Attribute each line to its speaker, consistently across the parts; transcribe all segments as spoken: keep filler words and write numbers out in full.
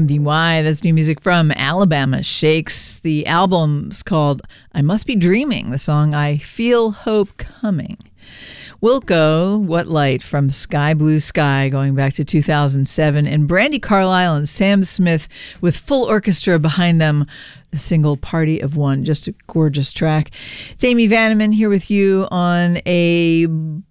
Speaker 1: V Y. That's new music from Alabama Shakes. The album's called I Must Be Dreaming, the song I Feel Hope Coming. Wilco, What Light from Sky Blue Sky, going back to two thousand seven, and Brandi Carlile and Sam Smith with full orchestra behind them, the single Party of One, just a gorgeous track. It's Amy Vanneman here with you on a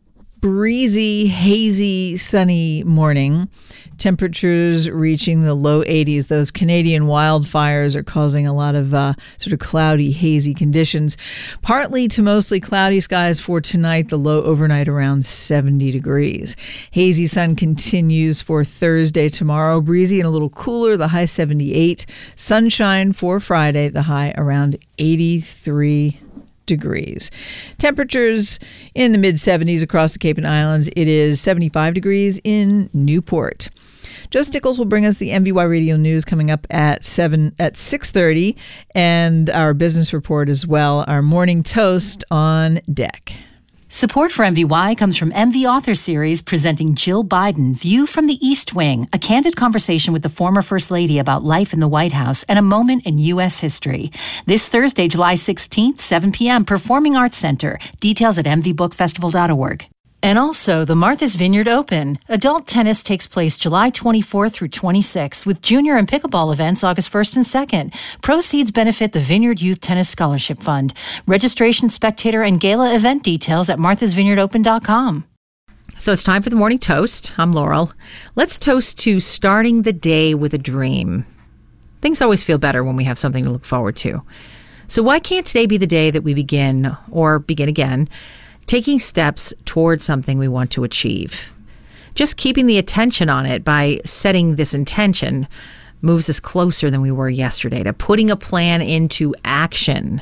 Speaker 1: breezy, hazy, sunny morning. Temperatures reaching the low eighties. Those Canadian wildfires are causing a lot of uh, sort of cloudy, hazy conditions. Partly to mostly cloudy skies for tonight, the low overnight around seventy degrees. Hazy sun continues for Thursday, tomorrow. Breezy and a little cooler, the high seventy-eight. Sunshine for Friday, the high around eighty-three degrees. Temperatures in the mid seventies across the Cape and Islands. It is seventy-five degrees in Newport. Joe Stickles will bring us the M V Y Radio News coming up at seven at six thirty, and our business report as well. Our morning toast on deck.
Speaker 2: Support for M V Y comes from M V Author Series presenting Jill Biden, View from the East Wing, a candid conversation with the former First Lady about life in the White House and a moment in U S history. This Thursday, July sixteenth, seven p.m., Performing Arts Center. Details at m v book festival dot org. And also, the Martha's Vineyard Open. Adult tennis takes place July twenty-fourth through twenty-sixth, with junior and pickleball events August first and second. Proceeds benefit the Vineyard Youth Tennis Scholarship Fund. Registration, spectator, and gala event details at marthas vineyard open dot com.
Speaker 3: So it's time for the morning toast. I'm Laurel. Let's toast to starting the day with a dream. Things always feel better when we have something to look forward to. So why can't today be the day that we begin, or begin again, taking steps towards something we want to achieve? Just keeping the attention on it by setting this intention moves us closer than we were yesterday to putting a plan into action,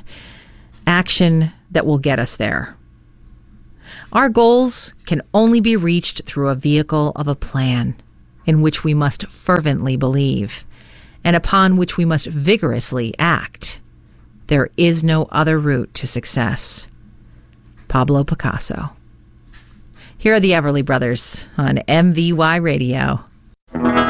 Speaker 3: action that will get us there. Our goals can only be reached through a vehicle of a plan in which we must fervently believe and upon which we must vigorously act. There is no other route to success. Pablo Picasso. Here are the Everly Brothers on M V Y Radio.